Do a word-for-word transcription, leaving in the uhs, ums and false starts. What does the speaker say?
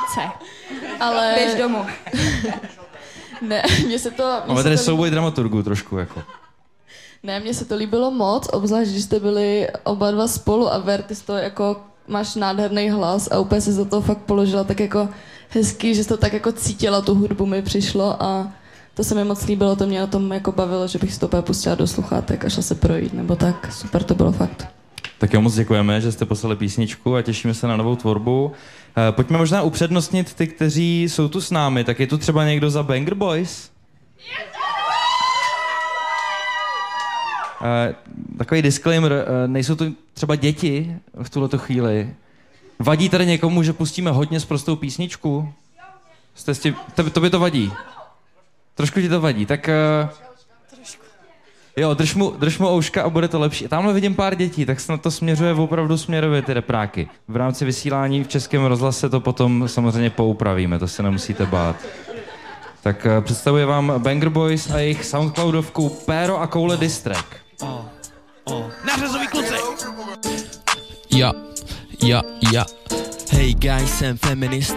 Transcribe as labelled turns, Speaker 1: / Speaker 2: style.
Speaker 1: práce.
Speaker 2: Ale...
Speaker 1: Běž domů.
Speaker 2: Ne, mně se to...
Speaker 3: Máme tady souboj dramaturgů trošku, jako.
Speaker 2: Ne, mně se to líbilo moc, obzvlášť, když jste byli oba dva spolu a Ver, ty jsi to jako, máš nádherný hlas a úplně se za to fakt položila tak jako hezký, že jsi to tak jako cítila, tu hudbu mi přišlo a to se mi moc líbilo, to mě na tom jako bavilo, že bych si to úplně pustila do sluchátek a šla se projít, nebo tak, super to bylo fakt.
Speaker 3: Tak jo, moc děkujeme, že jste poslali písničku a těšíme se na novou tvorbu. Pojďme možná upřednostnit ty, kteří jsou tu s námi, tak je tu třeba někdo za Banger Boys? Uh, takový disclaimer, uh, nejsou to třeba děti v tuhleto chvíli. Vadí tady někomu, že pustíme hodně sprostou písničku? Jste s tím, to, to by to vadí. Trošku ti to vadí, tak... Uh, jo, drž mu, drž mu ouška a bude to lepší. Tamhle vidím pár dětí, tak snad to směřuje opravdu směrově ty repráky. V rámci vysílání v Českém rozhlase to potom samozřejmě poupravíme, to se nemusíte bát. Tak uh, představuje vám Banger Boys a jejich Soundcloudovku Péro a koule distrack.
Speaker 4: Oh, oh. Nařezový kluci! Ja, ja, ja. Hej guys, jsem feminista